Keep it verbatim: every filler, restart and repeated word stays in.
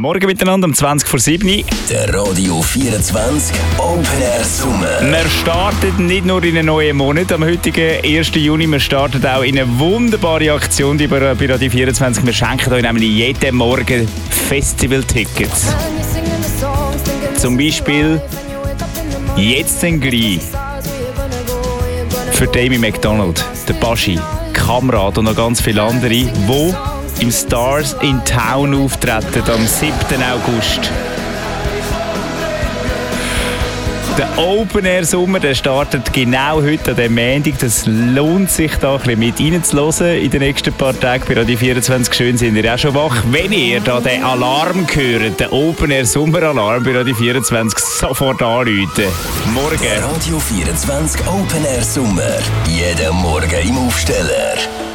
Morgen miteinander um zwanzig vor sieben. Der Radio vierundzwanzig Open Air Sommer. Wir starten nicht nur in einen neuen Monat, am heutigen ersten Juni, wir starten auch in eine wunderbare Aktion die bei bei Radio vierundzwanzig. Wir schenken euch nämlich jeden Morgen Festival-Tickets. Zum Beispiel jetzt den gleich für Amy McDonald, der Baschi, Kamrat und noch ganz viele andere, die im Stars in Town auftreten am siebten August. Der Open Air Sommer, der startet genau heute an diesem Montag. Das lohnt sich, da ein bisschen mit reinzuhören in den nächsten paar Tagen bei Radio vierundzwanzig. Schön sind ihr auch schon wach. Wenn ihr da den Alarm hört, den Open Air Sommer Alarm bei Radio vierundzwanzig, sofort anrufen. Morgen. Radio vierundzwanzig Open Air Sommer. Jeden Morgen im Aufsteller.